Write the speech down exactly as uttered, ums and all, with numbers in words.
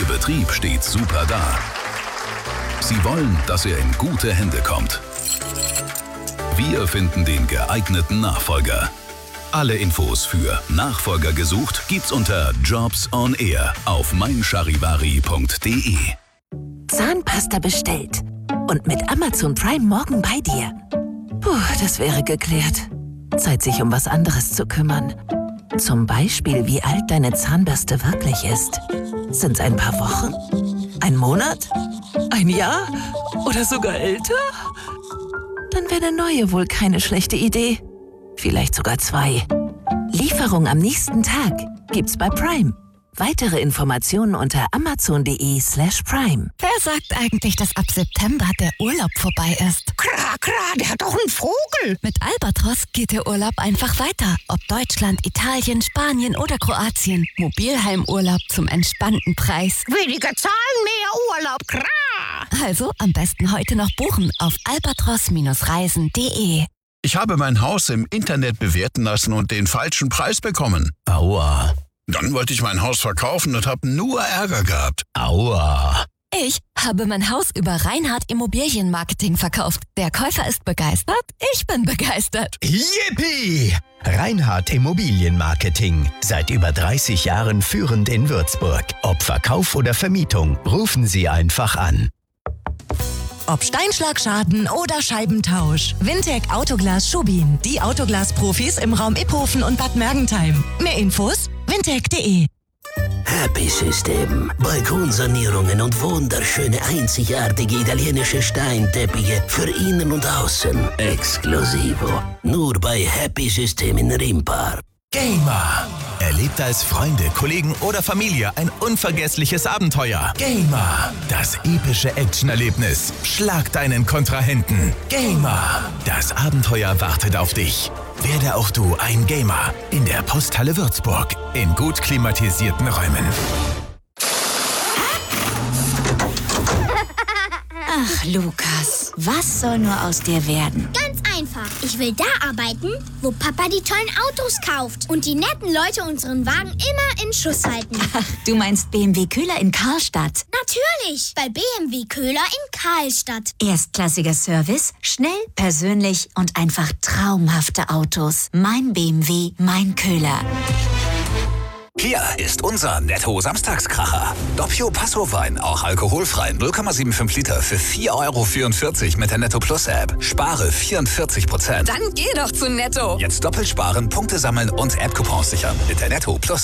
Betrieb stets super da. Sie wollen, dass er in gute Hände kommt. Wir finden den geeigneten Nachfolger. Alle Infos für Nachfolger gesucht gibt's unter Jobs on Air auf mein charivari punkt de. Zahnpasta bestellt. Und mit Amazon Prime morgen bei dir. Puh, das wäre geklärt. Zeit, sich um was anderes zu kümmern. Zum Beispiel, wie alt deine Zahnbürste wirklich ist. Sind's ein paar Wochen? Ein Monat? Ein Jahr? Oder sogar älter? Dann wäre eine neue wohl keine schlechte Idee. Vielleicht sogar zwei. Lieferung am nächsten Tag gibt's bei Prime. Weitere Informationen unter amazon.de slash prime. Wer sagt eigentlich, dass ab September der Urlaub vorbei ist? Klar, klar, der hat doch einen Vogel. Mit Albatros geht der Urlaub einfach weiter. Ob Deutschland, Italien, Spanien oder Kroatien. Mobilheimurlaub zum entspannten Preis. Weniger Zahlen, mehr Urlaub, klar. Also am besten heute noch buchen auf albatros reisen punkt de. Ich habe mein Haus im Internet bewerten lassen und den falschen Preis bekommen. Aua. Dann wollte ich mein Haus verkaufen und habe nur Ärger gehabt. Aua. Ich habe mein Haus über Reinhardt Immobilienmarketing verkauft. Der Käufer ist begeistert, ich bin begeistert. Yippie! Reinhardt Immobilienmarketing. Seit über dreißig Jahren führend in Würzburg. Ob Verkauf oder Vermietung, rufen Sie einfach an. Ob Steinschlagschaden oder Scheibentausch. Wintec Autoglas Schubin. Die Autoglas-Profis im Raum Iphofen und Bad Mergentheim. Mehr Infos? wintec punkt de. Happy System. Balkonsanierungen und wunderschöne, einzigartige italienische Steinteppiche für innen und außen. Exklusivo. Nur bei Happy System in Rimpa. Gamer. Erlebt als Freunde, Kollegen oder Familie ein unvergessliches Abenteuer. Gamer. Das epische Actionerlebnis. Schlag deinen Kontrahenten. Gamer. Das Abenteuer wartet auf dich. Werde auch du ein Gamer in der Posthalle Würzburg. In gut klimatisierten Räumen. Ach, Lukas, was soll nur aus dir werden? Ganz einfach. Ich will da arbeiten, wo Papa die tollen Autos kauft und die netten Leute unseren Wagen immer in Schuss halten. Ach, du meinst B M W Köhler in Karlstadt? Natürlich, bei B M W Köhler in Karlstadt. Erstklassiger Service, schnell, persönlich und einfach traumhafte Autos. Mein B M W, mein Köhler. Hier ist unser Netto-Samstagskracher. Doppio Passo-Wein, auch alkoholfrei, null Komma fünfundsiebzig Liter für vier Euro vierundvierzig mit der Netto Plus App. Spare vierundvierzig Prozent. Dann geh doch zu Netto. Jetzt doppelt sparen, Punkte sammeln und App-Coupons sichern mit der Netto Plus